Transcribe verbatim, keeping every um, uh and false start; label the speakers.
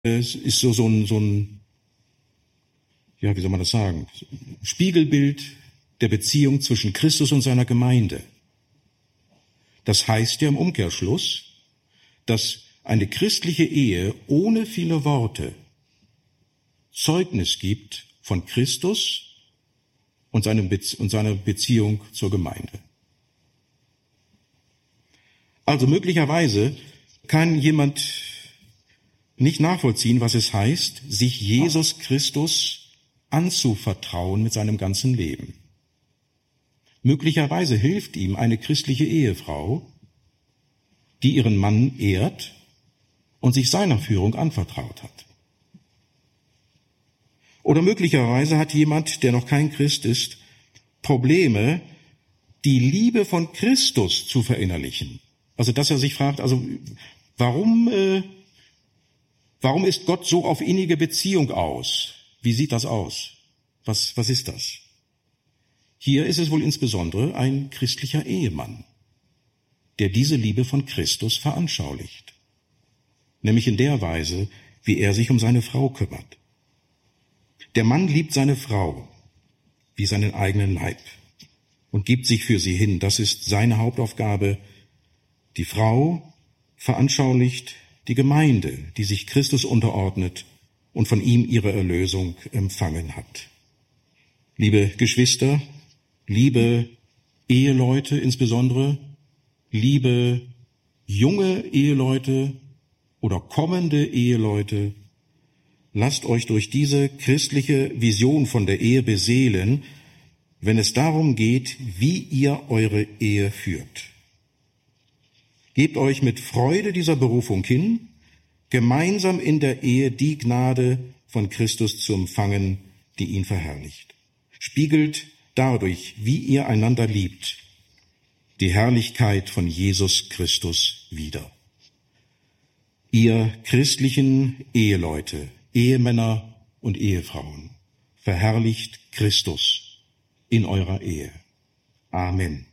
Speaker 1: Es ist so, so ein, so ein, ja, wie soll man das sagen? Spiegelbild der Beziehung zwischen Christus und seiner Gemeinde. Das heißt ja im Umkehrschluss, dass eine christliche Ehe ohne viele Worte Zeugnis gibt von Christus und seiner Beziehung zur Gemeinde. Also möglicherweise kann jemand nicht nachvollziehen, was es heißt, sich Jesus Christus anzuvertrauen mit seinem ganzen Leben. Möglicherweise hilft ihm eine christliche Ehefrau, die ihren Mann ehrt und sich seiner Führung anvertraut hat. Oder möglicherweise hat jemand, der noch kein Christ ist, Probleme, die Liebe von Christus zu verinnerlichen. Also dass er sich fragt, also warum, äh, warum ist Gott so auf innige Beziehung aus? Wie sieht das aus? Was, was ist das? Hier ist es wohl insbesondere ein christlicher Ehemann, der diese Liebe von Christus veranschaulicht. Nämlich in der Weise, wie er sich um seine Frau kümmert. Der Mann liebt seine Frau wie seinen eigenen Leib und gibt sich für sie hin. Das ist seine Hauptaufgabe. Die Frau veranschaulicht die Gemeinde, die sich Christus unterordnet und von ihm ihre Erlösung empfangen hat. Liebe Geschwister, liebe Eheleute insbesondere, liebe junge Eheleute oder kommende Eheleute, lasst euch durch diese christliche Vision von der Ehe beseelen, wenn es darum geht, wie ihr eure Ehe führt. Gebt euch mit Freude dieser Berufung hin, gemeinsam in der Ehe die Gnade von Christus zu empfangen, die ihn verherrlicht. Spiegelt dadurch, wie ihr einander liebt, die Herrlichkeit von Jesus Christus wider. Ihr christlichen Eheleute, Ehemänner und Ehefrauen, verherrlicht Christus in eurer Ehe. Amen.